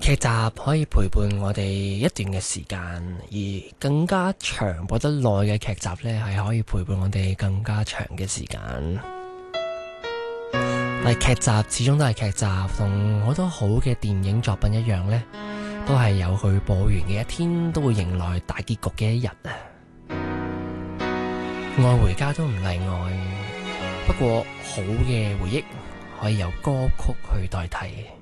劇集可以陪伴我哋一段嘅時間，而更加長播得耐嘅劇集呢，係可以陪伴我哋更加長嘅時間。但係劇集始終都係劇集，同好多好嘅電影作品一樣呢，都係有佢播完嘅一天，都會迎來大結局嘅一日啊！愛回家都唔例外，不過好嘅回憶可以由歌曲去代替。